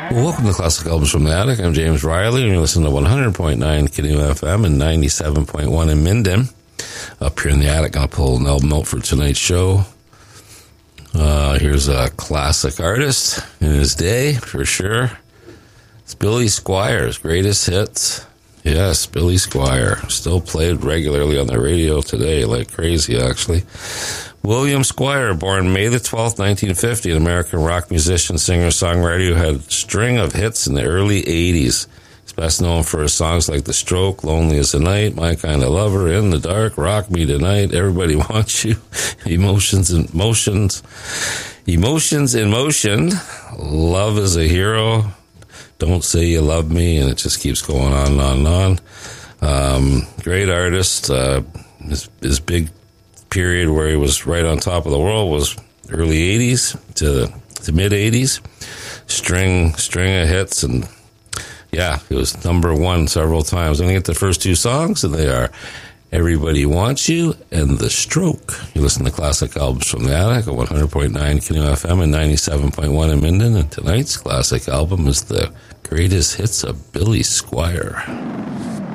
Well, welcome to Classic Albums from the Attic. I'm James Riley, and you're listening to 100.9 Canoe FM and 97.1 in Minden. Up here in the attic, going to pull an album out for tonight's show. Here's a classic artist in his day, for sure. It's Billy Squier's greatest hits. Yes, Billy Squier. Still played regularly on the radio today, like crazy, actually. William Squire, born May the 12th, 1950, an American rock musician, singer, songwriter who had a string of hits in the early 80s. He's best known for his songs like The Stroke, Lonely as the Night, My Kind of Lover, In the Dark, Rock Me Tonight, Everybody Wants You, Emotions in Motion, Love is a Hero, Don't Say You Love Me, and it just keeps going on and on and on. Great artist. His big period where he was right on top of the world was early 80s to mid 80s. String of hits, and yeah, it was number one several times. I'm going to get the first two songs, and they are Everybody Wants You and The Stroke. You listen to Classic Albums from the Attic at 100.9 Canoe FM and 97.1 in Minden, and tonight's classic album is the greatest hits of Billy Squier.